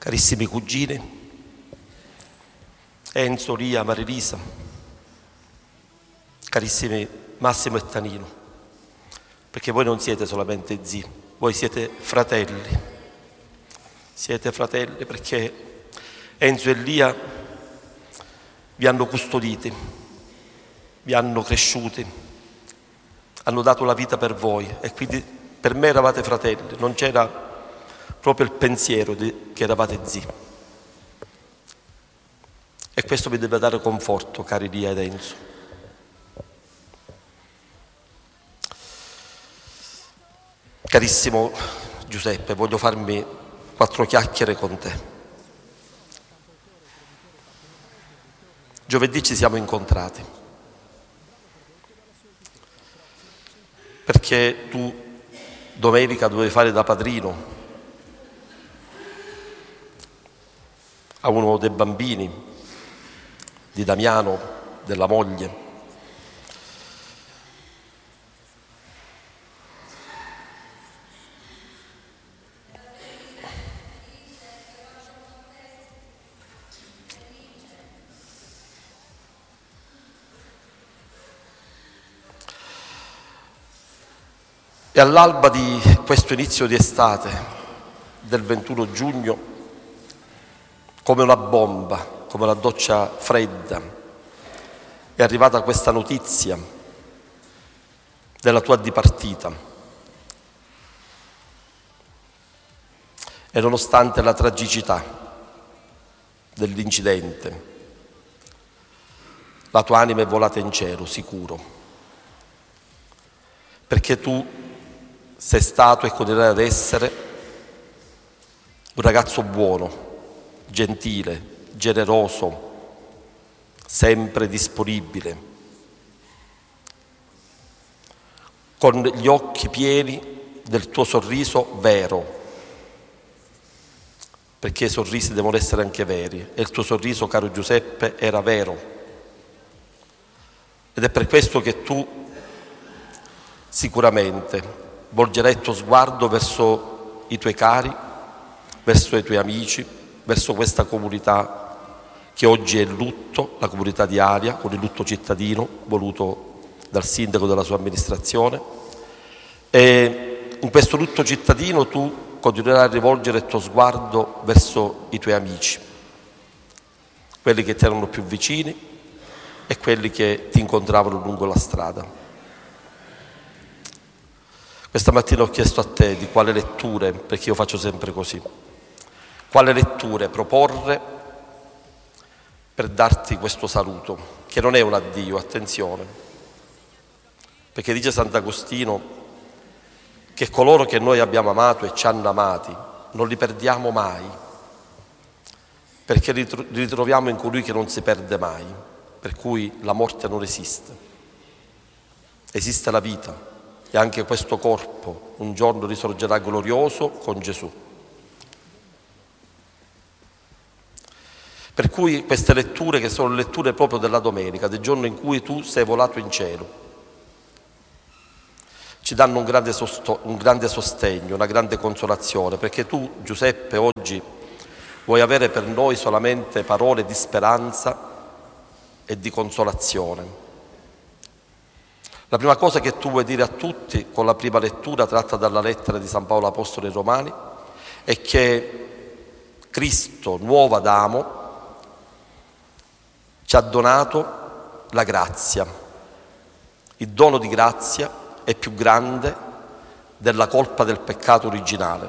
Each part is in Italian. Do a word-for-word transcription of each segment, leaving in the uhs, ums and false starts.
carissimi cugini, Enzo, Ria, Marilisa, carissimi Massimo e Tanino, perché voi non siete solamente zii, voi siete fratelli, siete fratelli perché Enzo e Lia vi hanno custoditi, vi hanno cresciuti, hanno dato la vita per voi e quindi per me eravate fratelli, non c'era proprio il pensiero di, che eravate zii. E questo vi deve dare conforto, cari Lia ed Enzo. Carissimo Giuseppe, voglio farmi quattro chiacchiere con te. Giovedì ci siamo incontrati perché tu domenica dovevi fare da padrino a uno dei bambini di Damiano, della moglie. E all'alba di questo inizio di estate del ventuno giugno, come una bomba, come una doccia fredda, è arrivata questa notizia della tua dipartita. E nonostante la tragicità dell'incidente, la tua anima è volata in cielo, sicuro, perché tu sei stato e continuerai ad essere un ragazzo buono, gentile, generoso, sempre disponibile, con gli occhi pieni del tuo sorriso vero, perché i sorrisi devono essere anche veri, e il tuo sorriso, caro Giuseppe, era vero. Ed è per questo che tu sicuramente volgerai il tuo sguardo verso i tuoi cari, verso i tuoi amici, verso questa comunità che oggi è in lutto, la comunità di Alia, con il lutto cittadino voluto dal sindaco della sua amministrazione. E in questo lutto cittadino tu continuerai a rivolgere il tuo sguardo verso i tuoi amici, quelli che ti erano più vicini e quelli che ti incontravano lungo la strada. Questa mattina ho chiesto a te di quale letture, perché io faccio sempre così, quale letture proporre per darti questo saluto, che non è un addio, attenzione, perché dice Sant'Agostino che coloro che noi abbiamo amato e ci hanno amati non li perdiamo mai, perché li ritroviamo in colui che non si perde mai, per cui la morte non esiste, esiste la vita. E anche questo corpo un giorno risorgerà glorioso con Gesù. Per cui queste letture, che sono letture proprio della domenica, del giorno in cui tu sei volato in cielo, ci danno un grande, sosto- un grande sostegno, una grande consolazione, perché tu, Giuseppe, oggi vuoi avere per noi solamente parole di speranza e di consolazione. La prima cosa che tu vuoi dire a tutti con la prima lettura tratta dalla lettera di San Paolo Apostolo ai Romani è che Cristo, nuovo Adamo, ci ha donato la grazia. Il dono di grazia è più grande della colpa del peccato originale.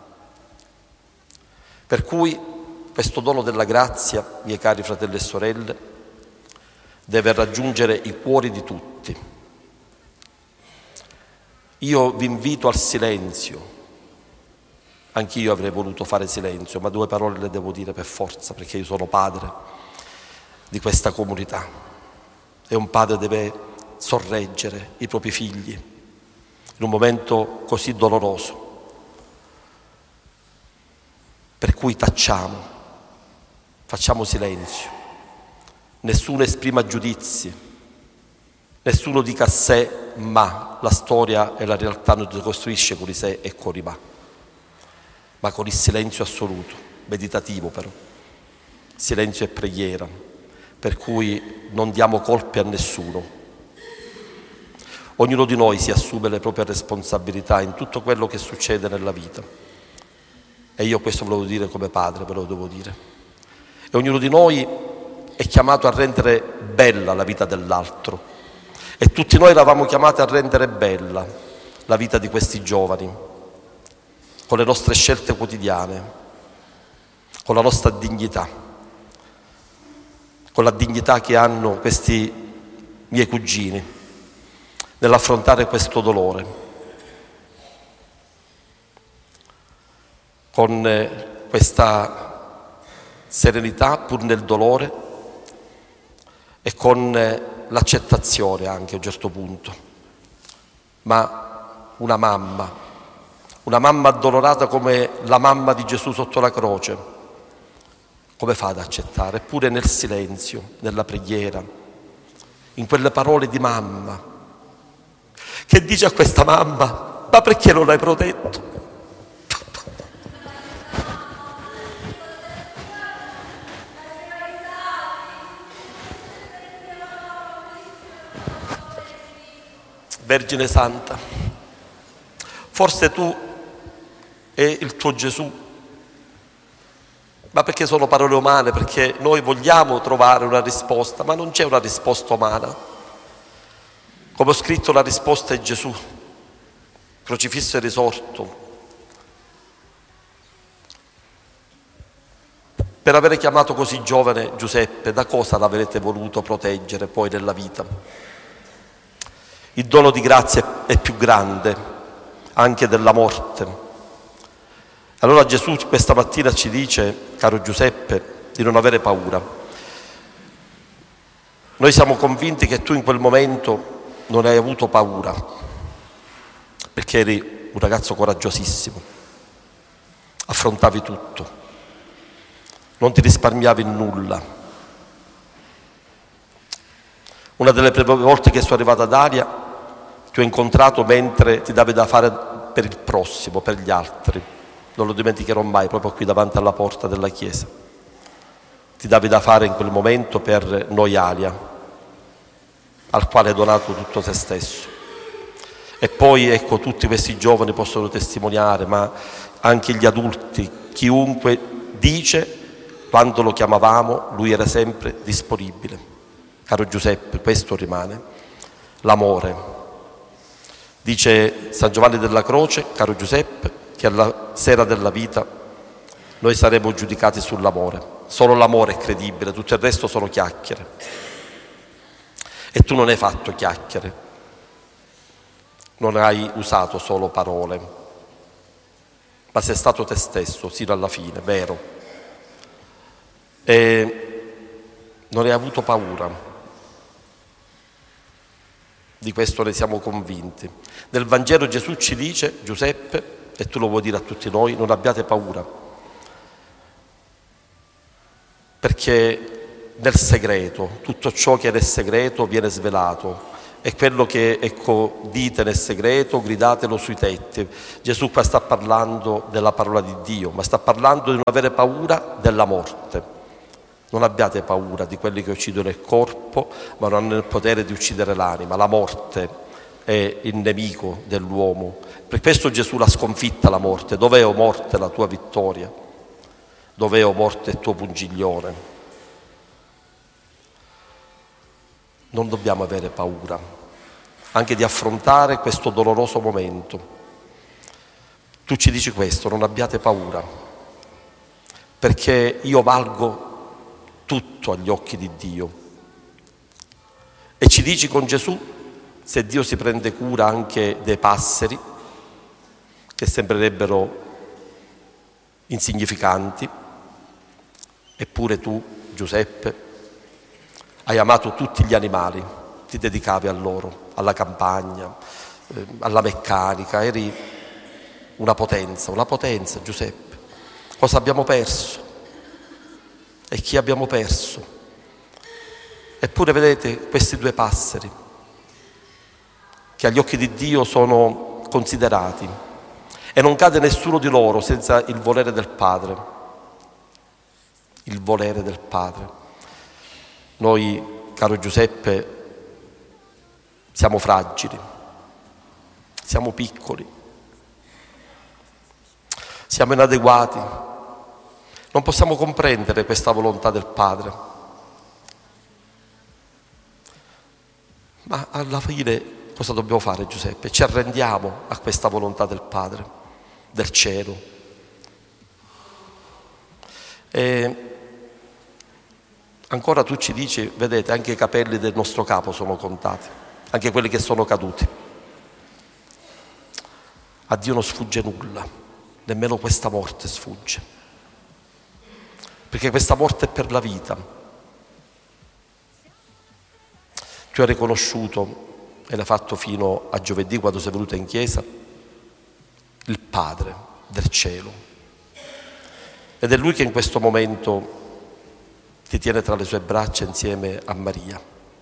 Per cui questo dono della grazia, miei cari fratelli e sorelle, deve raggiungere i cuori di tutti. Io vi invito al silenzio, anch'io avrei voluto fare silenzio, ma due parole le devo dire per forza, perché io sono padre di questa comunità e un padre deve sorreggere i propri figli in un momento così doloroso. Per cui tacciamo, facciamo silenzio, nessuno esprima giudizi, nessuno dica sé ma, la storia e la realtà non si costruisce con i sé e con i ma, ma con il silenzio assoluto. meditativo però, silenzio e preghiera, per cui non diamo colpe a nessuno. Ognuno di noi si assume le proprie responsabilità in tutto quello che succede nella vita. E io questo ve lo devo dire come padre, ve lo devo dire. E ognuno di noi è chiamato a rendere bella la vita dell'altro. E tutti noi eravamo chiamati a rendere bella la vita di questi giovani, con le nostre scelte quotidiane, con la nostra dignità, con la dignità che hanno questi miei cugini nell'affrontare questo dolore, con questa serenità pur nel dolore e con l'accettazione anche a un certo punto. Ma una mamma, una mamma addolorata come la mamma di Gesù sotto la croce, come fa ad accettare? Eppure nel silenzio, nella preghiera, in quelle parole di mamma, che dice a questa mamma: ma perché non l'hai protetto? Vergine Santa, forse tu e il tuo Gesù, ma perché sono parole umane, perché noi vogliamo trovare una risposta, ma non c'è una risposta umana. Come ho scritto, la risposta è Gesù, crocifisso e risorto. Per avere chiamato così giovane Giuseppe, da cosa l'avrete voluto proteggere poi nella vita? Il dono di grazia è più grande anche della morte. Allora Gesù questa mattina ci dice, caro Giuseppe, di non avere paura. Noi siamo convinti che tu in quel momento non hai avuto paura, perché eri un ragazzo coraggiosissimo, affrontavi tutto, non ti risparmiavi in nulla. Una delle prime volte che sono arrivata ad Aria ti ho incontrato mentre ti davi da fare per il prossimo, per gli altri. Non lo dimenticherò mai, proprio qui davanti alla porta della chiesa. Ti davi da fare in quel momento per noi Alia, al quale hai donato tutto te stesso. E poi ecco, tutti questi giovani possono testimoniare, ma anche gli adulti, chiunque dice, quando lo chiamavamo, lui era sempre disponibile. Caro Giuseppe, questo rimane, l'amore. Dice San Giovanni della Croce, caro Giuseppe, che alla sera della vita noi saremo giudicati sull'amore. Solo l'amore è credibile, tutto il resto sono chiacchiere. E tu non hai fatto chiacchiere, non hai usato solo parole, ma sei stato te stesso sino alla fine, vero? E non hai avuto paura. Di questo ne siamo convinti. Nel Vangelo Gesù ci dice, Giuseppe, e tu lo vuoi dire a tutti noi, non abbiate paura, perché nel segreto, tutto ciò che è nel segreto viene svelato, e quello che, ecco, dite nel segreto, gridatelo sui tetti. Gesù qua sta parlando della parola di Dio, ma sta parlando di non avere paura della morte. Non abbiate paura di quelli che uccidono il corpo, ma non hanno il potere di uccidere l'anima. La morte è il nemico dell'uomo. Per questo Gesù l'ha sconfitta la morte. Dov'è, o morte, la tua vittoria? Dov'è, o morte, il tuo pungiglione? Non dobbiamo avere paura anche di affrontare questo doloroso momento. Tu ci dici questo, non abbiate paura, perché io valgo tutto agli occhi di Dio. E ci dici con Gesù, se Dio si prende cura anche dei passeri, che sembrerebbero insignificanti, eppure tu, Giuseppe, hai amato tutti gli animali, ti dedicavi a loro, alla campagna, eh, alla meccanica, eri una potenza, una potenza, Giuseppe. Cosa abbiamo perso? E chi abbiamo perso? Eppure vedete questi due passeri, che agli occhi di Dio sono considerati, e non cade nessuno di loro senza il volere del Padre. il volere del Padre. Noi, caro Giuseppe, siamo fragili, siamo piccoli, siamo inadeguati, non possiamo comprendere questa volontà del Padre, ma alla fine cosa dobbiamo fare, Giuseppe? Ci arrendiamo a questa volontà del Padre, del cielo. E ancora tu ci dici, vedete, anche i capelli del nostro capo sono contati, anche quelli che sono caduti. A Dio non sfugge nulla, nemmeno questa morte sfugge, perché questa morte è per la vita. Tu hai riconosciuto, e l'hai fatto fino a giovedì quando sei venuta in chiesa, il Padre del cielo. Ed è Lui che in questo momento ti tiene tra le sue braccia insieme a Maria.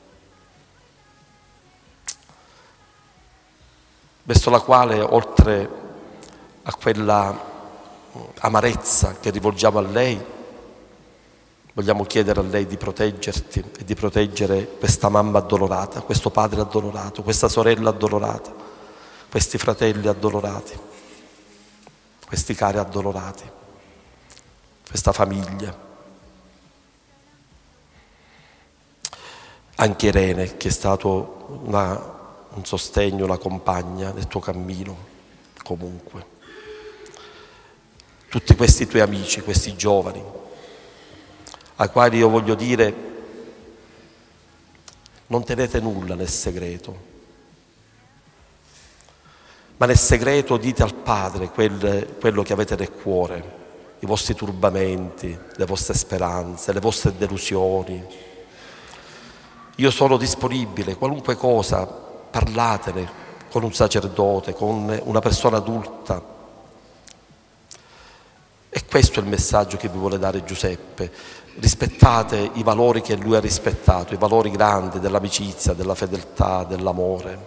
Verso la quale, oltre a quella amarezza che rivolgiamo a lei, vogliamo chiedere a lei di proteggerti e di proteggere questa mamma addolorata, questo padre addolorato, questa sorella addolorata, questi fratelli addolorati, questi cari addolorati, questa famiglia. Anche Irene, che è stato una, un sostegno, una compagna nel tuo cammino, comunque. Tutti questi tuoi amici, questi giovani, ai quali io voglio dire, non tenete nulla nel segreto, ma nel segreto dite al Padre quel, quello che avete nel cuore, i vostri turbamenti, le vostre speranze, le vostre delusioni. Io sono disponibile, qualunque cosa, parlatene con un sacerdote, con una persona adulta. E questo è il messaggio che vi vuole dare Giuseppe. Rispettate i valori che lui ha rispettato, i valori grandi dell'amicizia, della fedeltà, dell'amore.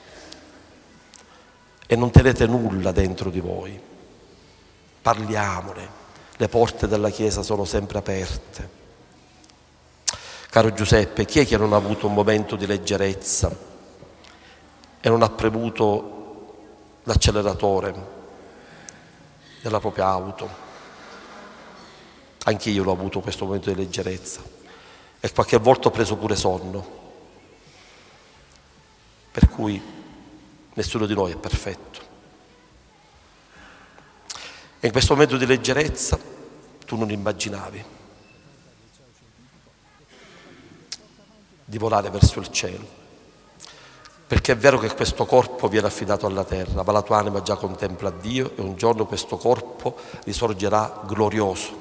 E non tenete nulla dentro di voi. Parliamone. Le porte della Chiesa sono sempre aperte. Caro Giuseppe, chi è che non ha avuto un momento di leggerezza e non ha premuto l'acceleratore della propria auto? Anch'io l'ho avuto questo momento di leggerezza e qualche volta ho preso pure sonno, per cui nessuno di noi è perfetto. E in questo momento di leggerezza tu non immaginavi di volare verso il cielo, perché è vero che questo corpo viene affidato alla terra, ma la tua anima già contempla Dio e un giorno questo corpo risorgerà glorioso.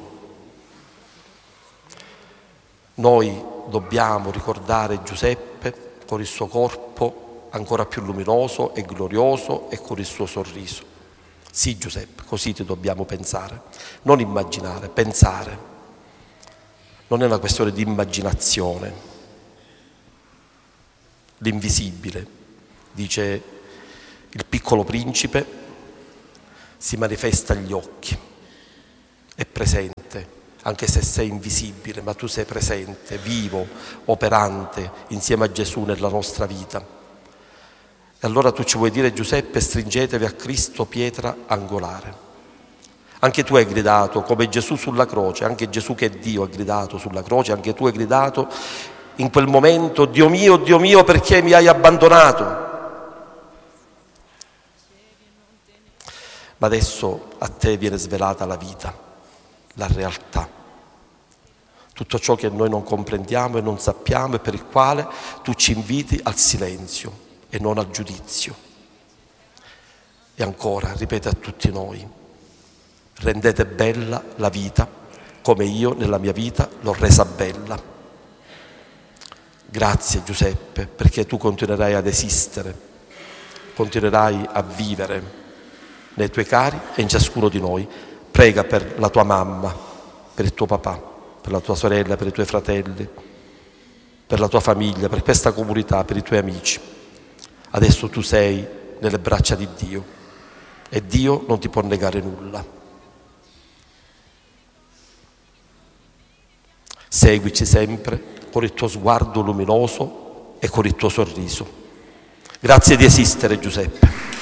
Noi dobbiamo ricordare Giuseppe con il suo corpo ancora più luminoso e glorioso e con il suo sorriso. Sì, Giuseppe, così ti dobbiamo pensare, non immaginare, pensare. Non è una questione di immaginazione. L'invisibile, dice il Piccolo Principe, si manifesta agli occhi, è presente, anche se sei invisibile, ma tu sei presente, vivo, operante insieme a Gesù nella nostra vita. E allora tu ci vuoi dire, Giuseppe, stringetevi a Cristo, pietra angolare. Anche tu hai gridato, come Gesù sulla croce, anche Gesù che è Dio ha gridato sulla croce, anche tu hai gridato in quel momento, Dio mio, Dio mio, perché mi hai abbandonato? Ma adesso a te viene svelata la vita, la realtà, tutto ciò che noi non comprendiamo e non sappiamo e per il quale tu ci inviti al silenzio e non al giudizio. E ancora, ripete a tutti noi, rendete bella la vita come io nella mia vita l'ho resa bella. Grazie Giuseppe, perché tu continuerai ad esistere, continuerai a vivere nei tuoi cari e in ciascuno di noi. Prega per la tua mamma, per il tuo papà, per la tua sorella, per i tuoi fratelli, per la tua famiglia, per questa comunità, per i tuoi amici. Adesso tu sei nelle braccia di Dio e Dio non ti può negare nulla. Seguici sempre con il tuo sguardo luminoso e con il tuo sorriso. Grazie di esistere, Giuseppe.